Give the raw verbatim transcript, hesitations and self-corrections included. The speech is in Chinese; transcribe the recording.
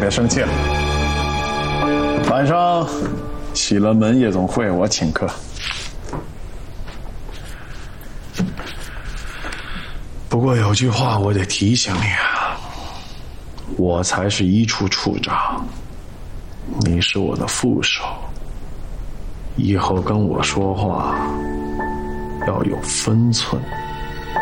别生气了。晚上喜乐门夜总会我请客。不过有句话我得提醒你啊，我才是一处处长，你是我的副手，以后跟我说话要有分寸。